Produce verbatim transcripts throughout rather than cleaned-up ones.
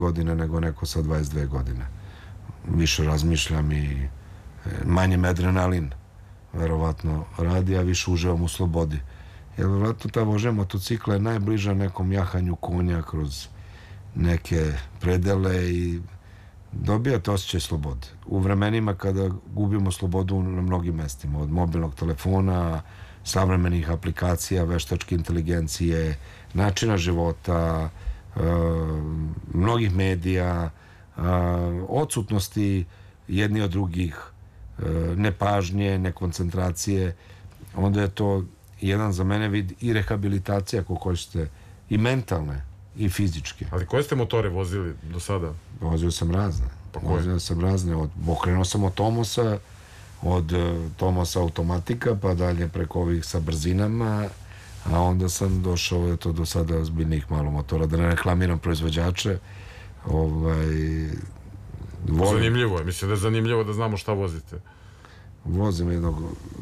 godine nego neko sa dvadeset dve godine. Više razmišljam i manje me adrenalin verovatno radi, a više uživam u slobodi. Jer verovatno ta vožnja motocikla je najbliža nekom jahanju konja kroz neke predele i dobijate osjećaj slobode. U vremenima kada gubimo slobodu na mnogim mestima, od mobilnog telefona, savremenih aplikacija, veštačke inteligencije, načina života, uh, mnogih medija, uh, odsutnosti jedni od drugih, uh, nepažnje, nekoncentracije, onda je to jedan za mene vid i rehabilitacija, ako hoćete, i mentalne i fizičke. Ali koje ste motore vozili do sada? Vozio sam razne. Pa koje? Vozio sam razne. Od, okrenuo sam od Tomosa, od uh, Tomosa automatika, pa dalje preko ovih sa brzinama, a onda sam došao eto, do sada ozbiljnih malo motora. Da ne reklamiram proizvođače. Ovaj, volim... Zanimljivo je. Mislim da je zanimljivo da znamo šta vozite. Vozim jednog...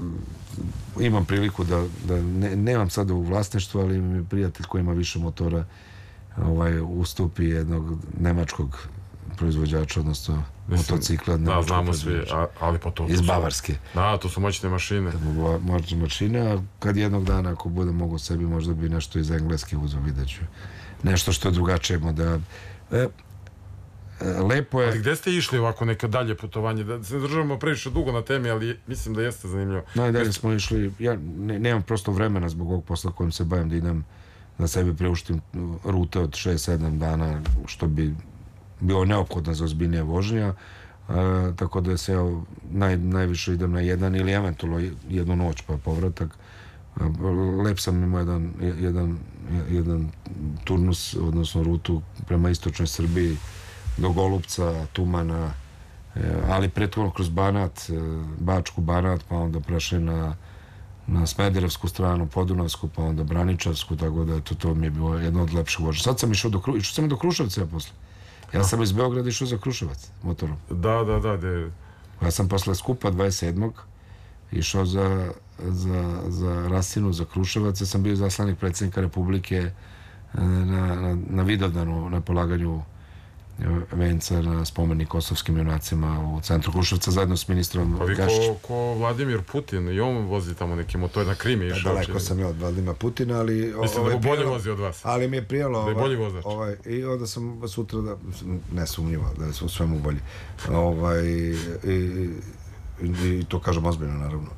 Imam priliku da, da ne, nemam sada u vlasništvu, ali mi je prijatelj koji ima više motora ovaj, ustupi jednog nemačkog proizvođača, odnosno Mislim, motocikla. Da, znamo svi, ali pa to... Iz Bavarske. Da, to su moćne mašine. Moćne mašine, a kad jednog dana, ako budem mogo sebi, možda bi nešto iz Engleske uzeo, vidjet ću. Nešto što je drugačije modela. E, lepo je... Ali gde ste išli ovako neka dalje putovanje? Da se državamo previše dugo na temi, ali mislim da jeste zanimljivo. Najdalje smo išli, ja ne, nemam prosto vremena zbog ovog posla kojim se bavim da idem da sebi preuštim rute od šest sedam dana, što bi bilo neophodno za ozbiljnije vožnja, e, tako da se ja naj, najviše idem na jedan ili eventualno jednu noć pa povratak. E, lep sam imao jedan, jedan, jedan turnus, odnosno rutu prema istočnoj Srbiji, do Golupca, Tumana, e, ali prethodno kroz Banat, e, Bačku, Banat, pa onda prešli na, na Smederevsku stranu, Podunavsku, pa onda Braničavsku, tako da to, to mi je bilo jedno od lepših vožnja. Sad sam išao do, išao sam do Kruševca ja posle. Ja sam iz Beograda išao za Kruševac motorom. Da, da, da. De... Ja sam posle skupa dvadeset sedmog išao za, za, za Rasinu, za Kruševac. Ja sam bio zaslanik predsjednika Republike na, na, na Vidovdanu, na polaganju venca na spomenik kosovskim junacima u centru Kruševca zajedno s ministrom Pa vi ko, ko Vladimir Putin i on vozi tamo neki motor na Krimi išao. Daleko sam ja od Vladimira Putina, ali mislim da bolje vozi od vas. Ali mi je prijelo da je bolji vozač. Ovaj, i onda sam sutra da ne sumnjivo da je u svemu bolji. Ovaj, i, i, i to kažem ozbiljno naravno.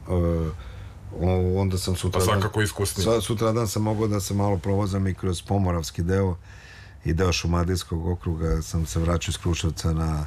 O, onda sam sutra pa svakako iskusni. Sutra dan sam mogao da se malo provozam i kroz Pomoravski deo i deo Šumadijskog okruga. Sam se vraćao iz Kruševca na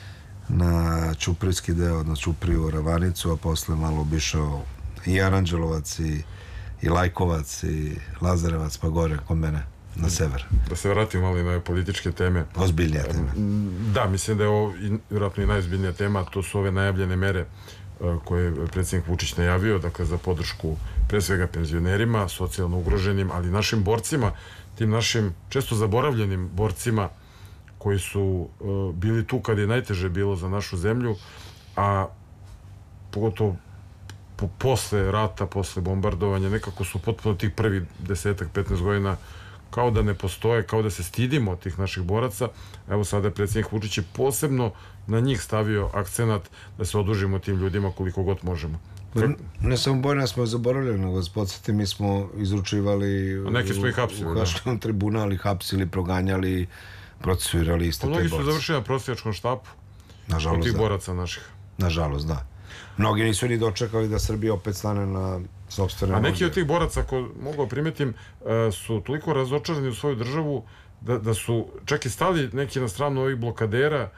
na Ćuprijski deo, na Ćupriju, Ravanicu, a posle malo obišao i Aranđelovac i, i Lajkovac i Lazarevac, pa gore kod mene na sever. Da se vratim malo na političke teme. Ozbiljnija tema. Da, mislim da je ovo vjerojatno i najozbiljnija tema, to su ove najavljene mere koje je predsjednik Vučić najavio, dakle za podršku pre svega penzionerima, socijalno ugroženim, ali našim borcima, tim našim često zaboravljenim borcima koji su uh, bili tu kad je najteže bilo za našu zemlju, a pogotovo po, posle rata, posle bombardovanja, nekako su potpuno tih prvih desetak, petnaest godina kao da ne postoje, kao da se stidimo tih naših boraca. Evo sada je predsjednik Vučić posebno na njih stavio akcenat da se odužimo tim ljudima koliko god možemo. Ne, ne samo bojna smo zaboravljeni, nego vas podsjeti, mi smo izručivali a neki smo i hapsili, u Haškom tribunali, hapsili, proganjali, procesuirali iste te borce. Mnogi su završili na prosjačkom štapu od tih boraca naših. Nažalost, da. Mnogi nisu ni dočekali da Srbija opet stane na sopstvene noge. A neki od tih boraca, ako mogu primetim, su toliko razočarani u svoju državu da, da su čak i stali neki na stranu ovih blokadera,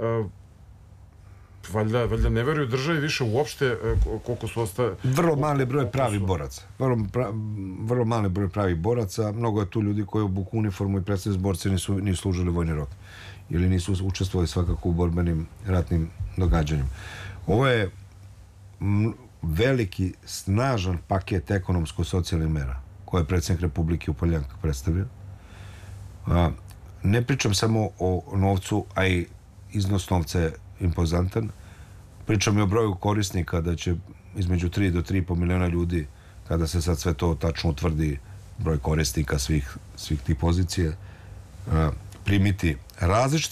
valjda, valjda ne veruju državi više uopšte koliko su ostali. Vrlo mali broj pravih boraca. Vrlo, pra, vrlo mali broj pravih boraca. Mnogo je tu ljudi koji obuku uniformu i predstavljaju borci nisu, nisu služili vojni rok. Ili nisu učestvovali svakako u borbenim ratnim događanjima. Ovo je veliki, snažan paket ekonomsko-socijalnih mera koje je predsjednik Republike u ponedjeljak predstavio. A, ne pričam samo o novcu, a i iznos novca je impozantan. Pričam i o broju korisnika, da će između tri do tri i po miliona ljudi, kada se sad sve to tačno utvrdi, broj korisnika svih, svih tih pozicija, a, primiti različite